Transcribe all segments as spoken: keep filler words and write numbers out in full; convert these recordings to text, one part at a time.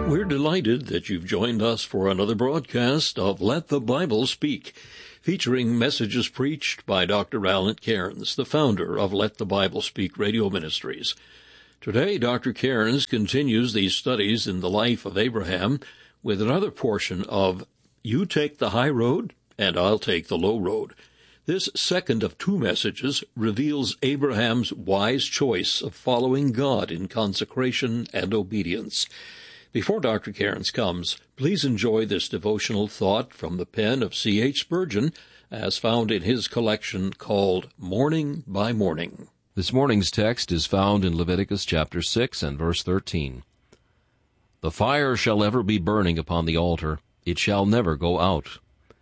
We're delighted that you've joined us for another broadcast of Let the Bible Speak, featuring messages preached by Doctor Alan Cairns, the founder of Let the Bible Speak Radio Ministries. Today, Doctor Cairns continues these studies in the life of Abraham with another portion of You Take the High Road, and I'll Take the Low Road. This second of two messages reveals Abraham's wise choice of following God in consecration and obedience. Before Doctor Cairns comes, please enjoy this devotional thought from the pen of C H Spurgeon, as found in his collection called Morning by Morning. This morning's text is found in Leviticus chapter six and verse thirteen. The fire shall ever be burning upon the altar, it shall never go out.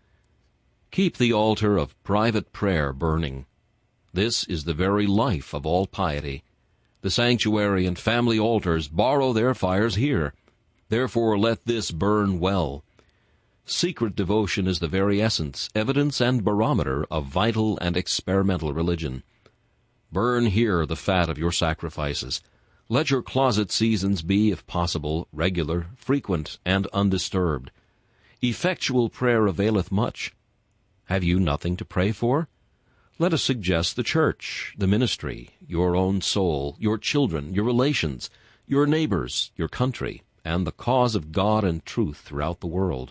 Keep the altar of private prayer burning. This is the very life of all piety. The sanctuary and family altars borrow their fires here. Therefore let this burn well. Secret devotion is the very essence, evidence, and barometer of vital and experimental religion. Burn here the fat of your sacrifices. Let your closet seasons be, if possible, regular, frequent, and undisturbed. Effectual prayer availeth much. Have you nothing to pray for? Let us suggest the church, the ministry, your own soul, your children, your relations, your neighbors, your country, and the cause of God and truth throughout the world.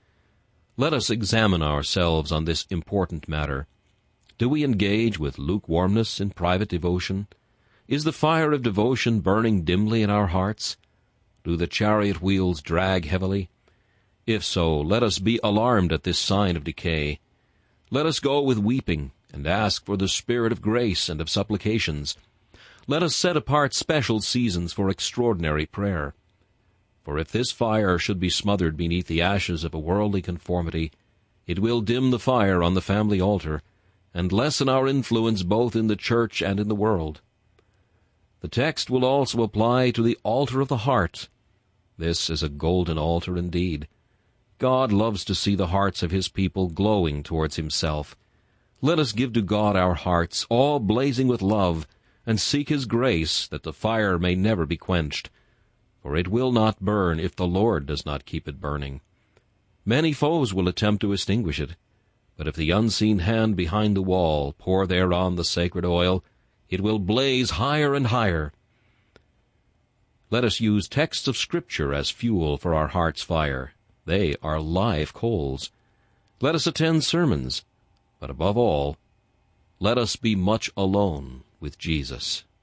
Let us examine ourselves on this important matter. Do we engage with lukewarmness in private devotion? Is the fire of devotion burning dimly in our hearts? Do the chariot wheels drag heavily? If so, let us be alarmed at this sign of decay. Let us go with weeping, and ask for the spirit of grace and of supplications. Let us set apart special seasons for extraordinary prayer. For if this fire should be smothered beneath the ashes of a worldly conformity, it will dim the fire on the family altar, and lessen our influence both in the church and in the world. The text will also apply to the altar of the heart. This is a golden altar indeed. God loves to see the hearts of his people glowing towards himself. Let us give to God our hearts, all blazing with love, and seek his grace that the fire may never be quenched. For it will not burn if the Lord does not keep it burning. Many foes will attempt to extinguish it, but if the unseen hand behind the wall pour thereon the sacred oil, it will blaze higher and higher. Let us use texts of Scripture as fuel for our heart's fire. They are live coals. Let us attend sermons, but above all, let us be much alone with Jesus.